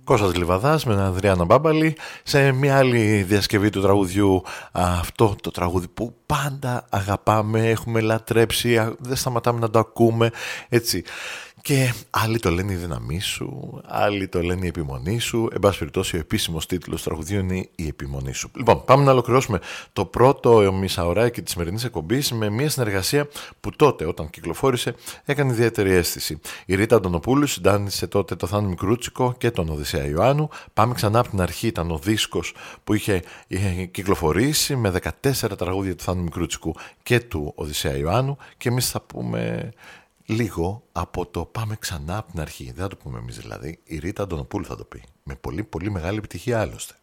Κώστας Λιβαδάς με την Ανδριάννα Μπάμπαλη σε μια άλλη διασκευή του τραγουδιού, αυτό το τραγούδι που πάντα αγαπάμε, έχουμε λατρέψει, δεν σταματάμε να το ακούμε, έτσι. Και άλλοι το λένε η δύναμή σου, άλλοι το λένε η επιμονή σου. Εν πάση περιπτώσει, ο επίσημος τίτλος του τραγουδίου είναι η επιμονή σου. Λοιπόν, πάμε να ολοκληρώσουμε το πρώτο μισάωράκι της σημερινής εκπομπής με μια συνεργασία που τότε, όταν κυκλοφόρησε, έκανε ιδιαίτερη αίσθηση. Η Ρίτα Αντωνοπούλου συντάνισε τότε το Θάνο Μικρούτσικο και τον Οδυσσέα Ιωάννου. Πάμε ξανά από την αρχή, ήταν ο δίσκος που είχε κυκλοφορήσει με 14 τραγούδια του Θάνου Μικρούτσικου και του Οδυσσέα Ιωάννου. Και εμείς θα πούμε λίγο από το πάμε ξανά από την αρχή. Δεν θα το πούμε εμείς δηλαδή. Η Ρίτα Αντωνοπούλου θα το πει. Με πολύ πολύ μεγάλη επιτυχία άλλωστε.